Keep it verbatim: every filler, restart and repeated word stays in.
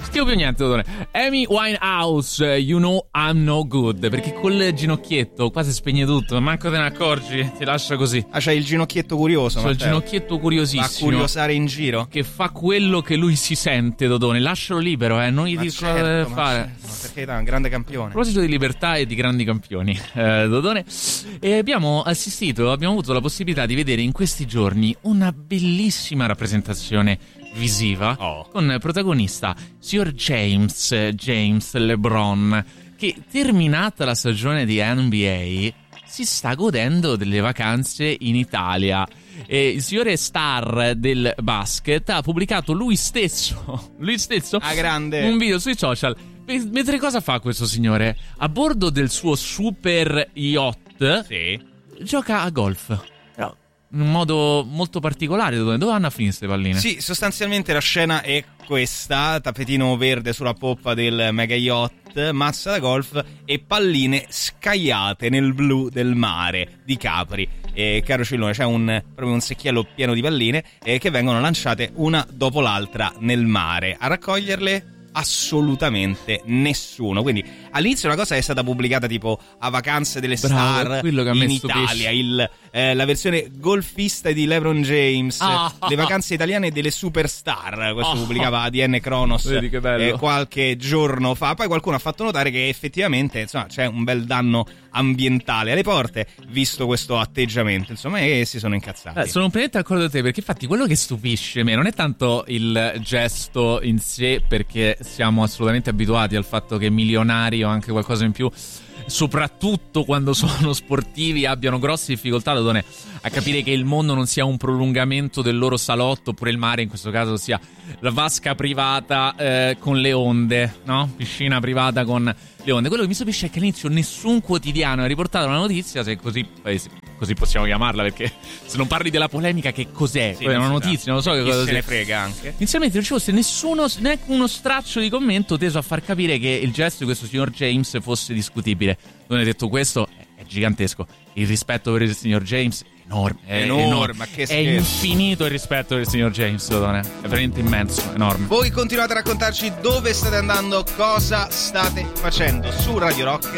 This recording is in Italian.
Scrivo più niente, Dodone. Amy Winehouse, You Know I'm No Good. Perché col ginocchietto qua si spegne tutto, manco te ne accorgi, ti lascia così. Ah, c'hai il ginocchietto curioso. C'ho il ginocchietto curiosissimo. Va a curiosare in giro. Che fa quello che lui si sente, Dodone. Lascialo libero, eh. Non gli dico cosa deve fare. Certo, perché è un grande campione. A proposito di libertà e di grandi campioni, eh, Dodone, e abbiamo assistito, abbiamo avuto la possibilità di vedere in questi giorni una bellissima rappresentazione visiva oh. con protagonista signor James James LeBron, che terminata la stagione di N B A si sta godendo delle vacanze in Italia. E il signore star del basket ha pubblicato lui stesso lui stesso a grande un video sui social. Mentre cosa fa questo signore? A bordo del suo super yacht sì. gioca a golf. Però in un modo molto particolare. Dove vanno a finire queste palline? Sì, sostanzialmente la scena è questa: tappetino verde sulla poppa del mega yacht, mazza da golf e palline scagliate nel blu del mare di Capri. E caro Cillone, c'è un, proprio un secchiello pieno di palline eh, che vengono lanciate una dopo l'altra nel mare. A raccoglierle assolutamente nessuno. Quindi all'inizio la cosa è stata pubblicata tipo a vacanze delle Bravo, star quello che in Italia, il, eh, la versione golfista di LeBron James, ah, le vacanze italiane delle superstar. Questo ah, pubblicava A D N Kronos eh, qualche giorno fa. Poi qualcuno ha fatto notare che effettivamente insomma c'è un bel danno ambientale alle porte, visto questo atteggiamento, insomma, e si sono incazzati. Eh, sono completamente d'accordo con te, perché infatti quello che stupisce me non è tanto il gesto in sé, perché siamo assolutamente abituati al fatto che milionari o anche qualcosa in più, soprattutto quando sono sportivi, abbiano grosse difficoltà Dodone, a capire che il mondo non sia un prolungamento del loro salotto, oppure il mare in questo caso sia la vasca privata eh, con le onde, no? Piscina privata con le onde. Quello che mi stupisce è che all'inizio nessun quotidiano ha riportato una notizia, se così, eh, così possiamo chiamarla, perché se non parli della polemica, che cos'è? Sì, è una non notizia, non lo so che chi cosa se sia. ne frega anche. Inizialmente non ci fosse nessuno, neanche uno straccio di commento teso a far capire che il gesto di questo signor James fosse discutibile. Non hai detto questo, è gigantesco. Il rispetto per il signor James è enorme, è enorme, enorme. ma che è scherzo. Infinito il rispetto per il signor James, Dodone. È veramente immenso, enorme. Voi continuate a raccontarci dove state andando, cosa state facendo su Radio Rock